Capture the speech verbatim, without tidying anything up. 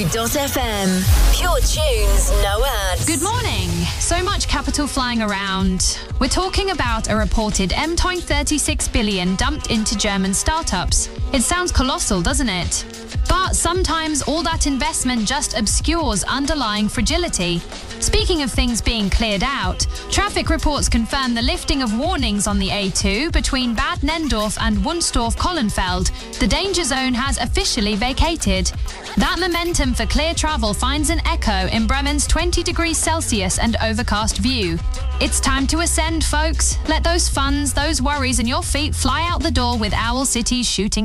dot f m. Pure tunes, no ads. Good morning. So much capital flying around. We're talking about a reported M thirty-six billion dumped into German startups. It sounds colossal, doesn't it? But sometimes all that investment just obscures underlying fragility. Speaking of things being cleared out, traffic reports confirm the lifting of warnings on the A two between Bad Nendorf and Wunstorf-Kollenfeld. The danger zone has officially vacated. That momentum for clear travel finds an echo in Bremen's twenty degrees Celsius and overcast view. It's time to ascend, folks. Let those funds, those worries and your feet fly out the door with Owl City's shooting